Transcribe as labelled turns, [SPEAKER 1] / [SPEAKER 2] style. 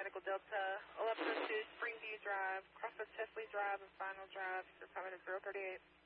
[SPEAKER 1] Medical Delta, 1102 Springview Drive, Crossroads Chesley Drive, and Final Drive. Your 500 038.